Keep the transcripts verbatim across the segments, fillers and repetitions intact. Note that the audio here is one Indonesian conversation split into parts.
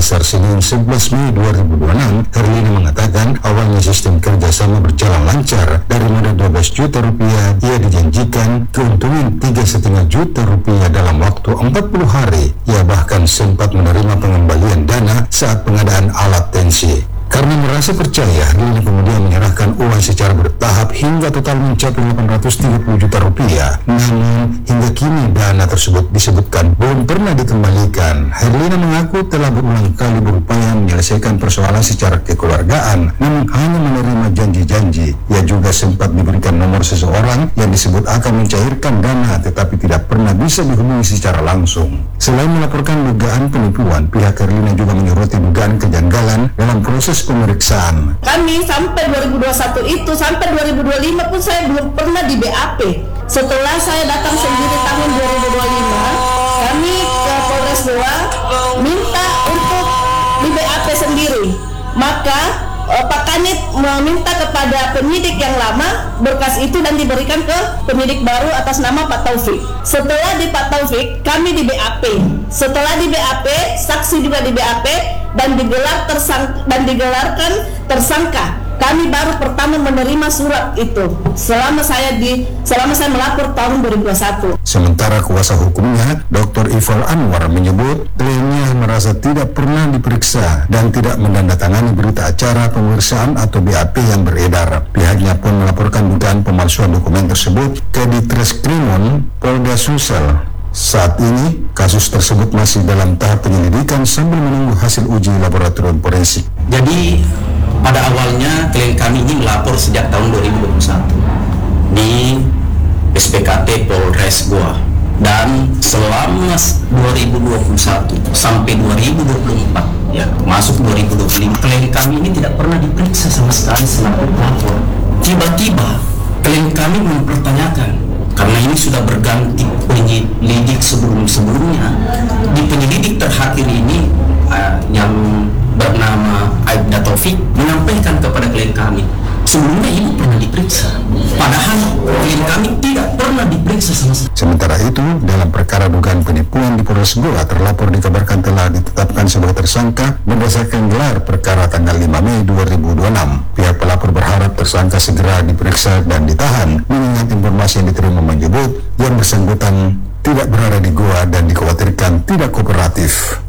Makassar Senin sebelas Mei dua ribu dua puluh enam, Herlina mengatakan awalnya sistem kerjasama berjalan lancar. Dari modal dua belas juta rupiah, ia dijanjikan keuntungan tiga koma lima juta rupiah dalam waktu empat puluh hari. Ia bahkan sempat menerima pengembalian dana saat pengadaan alat tensi. Karena merasa percaya, Herlina kemudian menyerahkan uang secara bertahap hingga total mencapai delapan ratus tiga puluh juta rupiah. Namun, hingga kini dana tersebut disebutkan belum pernah dikembalikan. Herlina mengaku telah berulang kali berupaya menyelesaikan persoalan secara kekeluargaan, namun hanya menerima janji-janji. Ia juga sempat diberikan nomor seseorang yang disebut akan mencairkan dana, tetapi tidak pernah bisa dihubungi secara langsung. Selain melaporkan dugaan penipuan, pihak Herlina juga menyoroti dugaan kejanggalan dalam proses pemeriksaan. Kami sampai dua ribu dua puluh satu itu, sampai dua ribu dua puluh lima pun saya belum pernah di B A P. Setelah saya datang sendiri tahun dua ribu dua puluh lima, kami ke Polres Goa minta untuk di B A P sendiri. Maka eh, Pak Kanit meminta kepada penyidik yang lama berkas itu dan diberikan ke penyidik baru atas nama Pak Taufik. Setelah di Pak Taufik, kami di B A P. Setelah di B A P, saksi juga di B A P dan digelar tersangka dan digelarkan tersangka. Kami baru pertama menerima surat itu selama saya di selama saya melapor tahun dua ribu dua puluh satu. Sementara kuasa hukumnya, Doktor Ifal Anwar menyebut kliennya merasa tidak pernah diperiksa dan tidak menandatangani berita acara pemeriksaan atau B A P yang beredar. Pihaknya pun melaporkan dugaan pemalsuan dokumen tersebut ke Ditreskrimum Polda Sulsel. Saat ini, kasus tersebut masih dalam tahap penyelidikan sambil menunggu hasil uji laboratorium forensik. Jadi, pada awalnya klien kami ini melapor sejak tahun dua ribu dua puluh satu di S P K T Polres Goa. Dan selama dua ribu dua puluh satu sampai dua ribu dua puluh empat, ya, masuk dua ribu dua puluh lima, klien kami ini tidak pernah diperiksa sama sekali selaku pelapor. Tiba-tiba, klien kami mempertanyakan, karena ini sudah berganti penyelidik sebelum-sebelumnya, di penyelidik terakhir ini uh, yang bernama Aibda Taufik menyampaikan kepada klien kami, sebelumnya ibu pernah diperiksa, padahal klien kami tidak pernah diperiksa sama sekali. Sementara itu, dalam perkara dugaan penipuan di Polres Goa, terlapor dikabarkan telah ditetapkan sebagai tersangka berdasarkan gelar perkara tanggal lima Mei dua ribu dua puluh enam. Pihak pelapor berharap tersangka segera diperiksa dan ditahan, mengingat informasi yang diterima menyebut yang bersangkutan tidak berada di Goa dan dikhawatirkan tidak kooperatif.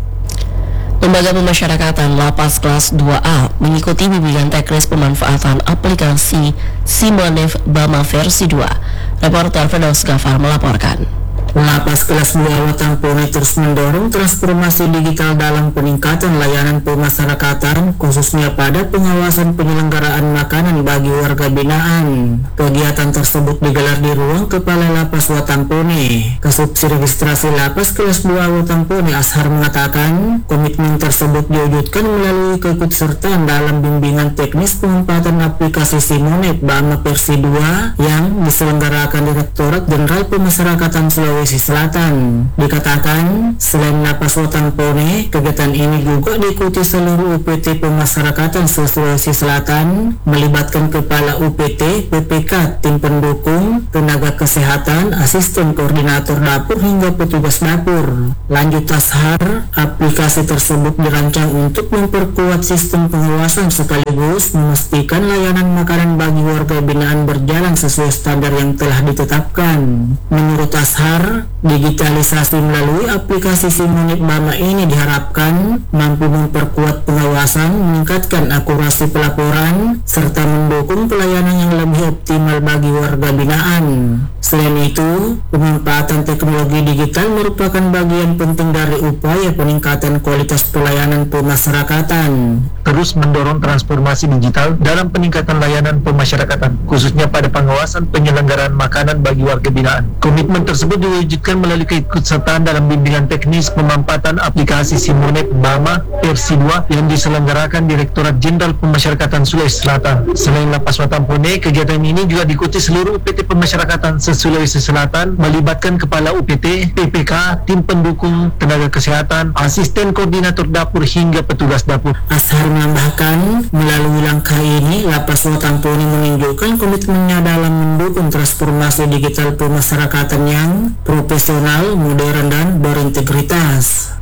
Lembaga Pemasyarakatan Lapas Kelas dua A mengikuti bimbingan teknis pemanfaatan aplikasi Simonef Bama versi dua. Reporter Firdaus Gafar melaporkan. Lapas Kelas dua Watampone terus mendorong transformasi digital dalam peningkatan layanan pemasyarakatan, khususnya pada pengawasan penyelenggaraan makanan bagi warga binaan. Kegiatan tersebut digelar di ruang Kepala Lapas Watampone. Kasubsi Registrasi Lapas Kelas dua Watampone Ashar mengatakan, komitmen tersebut diwujudkan melalui keikutsertaan dalam bimbingan teknis pemanfaatan aplikasi Simonef Bama versi dua yang diselenggarakan Direktorat Jenderal Pemasyarakatan Sulawesi Selatan. Dikatakan, selain Lapas Watampone, kegiatan ini juga diikuti seluruh U P T Pemasyarakatan Sulawesi Selatan, melibatkan Kepala U P T, P P K, tim pendukung, tenaga kesehatan, asisten koordinator dapur hingga petugas dapur. Lanjut Ashar, aplikasi tersebut dirancang untuk memperkuat sistem pengawasan sekaligus memastikan layanan makanan bagi warga binaan berjalan sesuai standar yang telah ditetapkan. Menurut Ashar, digitalisasi melalui aplikasi Simonef Bama ini diharapkan mampu memperkuat pengawasan, meningkatkan akurasi pelaporan, serta mendukung pelayanan yang lebih optimal bagi warga binaan. Selain itu, pemanfaatan teknologi digital merupakan bagian penting dari upaya peningkatan kualitas pelayanan pemasyarakatan. Terus mendorong transformasi digital dalam peningkatan layanan pemasyarakatan, khususnya pada pengawasan penyelenggaraan makanan bagi warga binaan. Komitmen tersebut diwujudkan melalui keikutsertaan dalam bimbingan teknis pemanfaatan aplikasi Simonef Bama versi dua yang diselenggarakan Direktorat Jenderal Pemasyarakatan Sulawesi Selatan. Selain Lapas Watampone, kegiatan ini juga diikuti seluruh U P T Pemasyarakatan Sulawesi Selatan, melibatkan Kepala U P T, P P K, tim pendukung, tenaga kesehatan, asisten koordinator dapur hingga petugas dapur. Ashar menambahkan, melalui langkah ini Lapas Watampone menunjukkan komitmennya dalam mendukung transformasi digital pemasyarakatan yang profesional, modern, dan berintegritas.